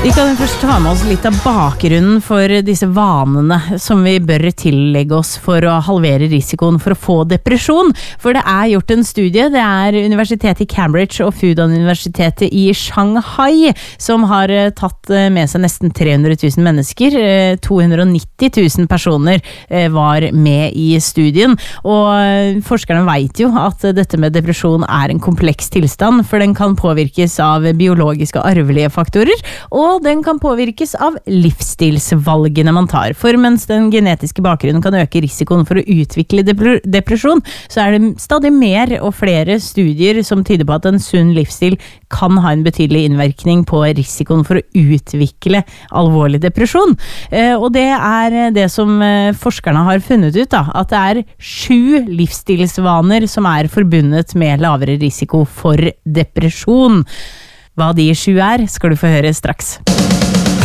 Vi kan først ta med oss litt av bakgrunnen for disse vanene som vi bør tillegge oss for å halvere risikoen for å få depresjon. For det gjort en studie, det Universitetet i Cambridge og Fudan-universitetet i Shanghai som har tatt med seg nesten 300 000 mennesker. 290 000 personer var med i studien. Og forskerne vet jo at dette med depresjon en kompleks tilstand, for den kan påvirkes av biologiske og arvelige faktorer, og den kan påvirkes av livsstilsvalgene man tar. For mens den genetiske bakgrunnen kan øke risikoen for å utvikle depresjon, så det stadig mer og flere studier som tyder på at en sunn livsstil kan ha en betydelig innvirkning på risikoen for å utvikle alvorlig depresjon. Og det det som forskerne har funnet ut, da, at det 7 livsstilsvaner som forbundet med lavere risiko for depresjon. Hva de 7 skal du få høre straks.